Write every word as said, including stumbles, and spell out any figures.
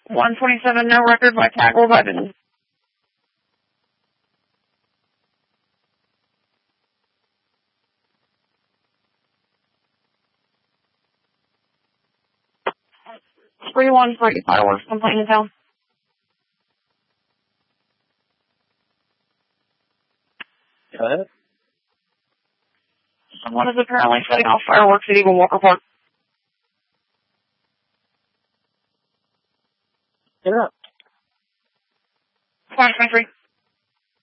one twenty-seven, no record by tag or weapons. three one three, fireworks complaint in town. Go ahead. Someone is apparently setting off fireworks at Eagle Walker Park. Get up. five twenty-three.